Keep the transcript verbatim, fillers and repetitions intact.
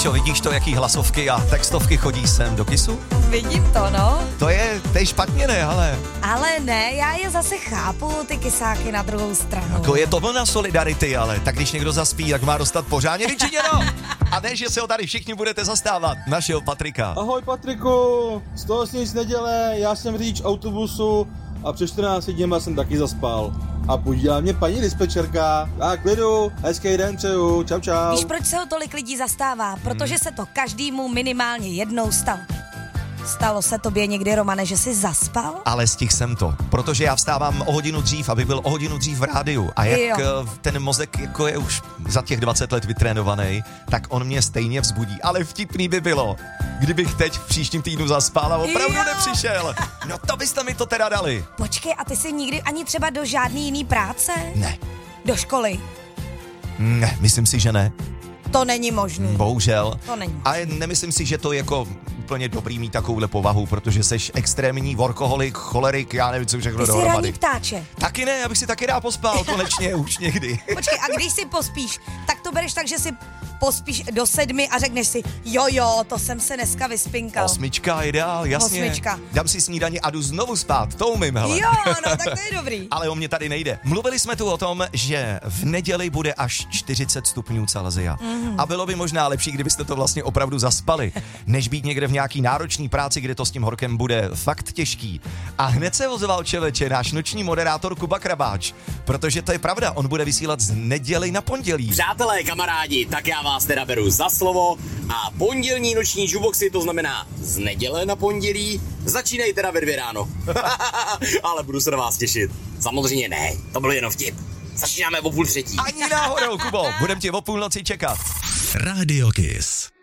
Míšo, vidíš to, jaký hlasovky a textovky chodí sem do Kissu? Vidím to, no. To je, to je špatně, ne, ale... Ale ne, já je zase chápu, ty kysáky na druhou stranu. Jako je to vlna solidarity, ale tak když někdo zaspí, tak má dostat pořádně vyčiněno. A ne, že se ho tady všichni budete zastávat. Našeho Patrika. Ahoj Patriku, z toho si nic nedělej, já jsem řidič autobusu a před čtrnácti dněma jsem taky zaspal. A podívala mě paní dispečerka. A klidu, hezký den přeju, čau čau. Víš, proč se ho tolik lidí zastává? Protože se to každému minimálně jednou stalo. Stalo se tobě někdy, Romane, že jsi zaspal? Ale stihl jsem to, protože já vstávám o hodinu dřív, aby byl o hodinu dřív v rádiu. A jak jo. ten mozek jako je už za těch dvacet let vytrénovaný, tak on mě stejně vzbudí. Ale vtipný by bylo, kdybych teď v příštím týdnu zaspal a opravdu jo. nepřišel. No to byste mi to teda dali. Počkej, a ty jsi nikdy ani třeba do žádný jiný práce? Ne. Do školy? Ne, myslím si, že ne. To není možný. Bohužel. To není. A nemyslím si, že to je jako úplně dobrý mít takovouhle povahu, protože seš extrémní workoholik, cholerik, já nevím, co všechno dohromady. Ty jsi ranní ptáče. Taky ne, abych si taky rád pospal, konečně už někdy. Počkej, a když si pospíš, tak to bereš tak, že si pospíš do sedmi a řekneš si, jo jo, to jsem se dneska vyspinkal. Osmička, ideál, jasně. Osmička. Dám si snídaní a jdu znovu spát, to umím, hele. Jo, no tak to je dobrý. Ale o mě tady nejde. Mluvili jsme tu o tom, že v neděli bude až čtyřicet stupňů Celsia. Mm. A bylo by možná lepší, kdybyste to vlastně opravdu zaspali, než být někde v nějaký náročný práci, kde to s tím horkem bude fakt těžký. A hned se ozval, čeveče, náš noční moderátor Kuba Krabáč, protože to je pravda, on bude vysílat z neděli na pondělí. Přátelé, kamarádi, tak já vás teda beru za slovo a pondělní noční juboxy, to znamená z neděle na pondělí, začínají teda ve dvě ráno. Ale budu se na vás těšit. Samozřejmě ne, to bylo jenom vtip. Začínáme o půl třetí. Ani náhodou, Kubo, budem tě o půlnoci čekat. Radio Kiss.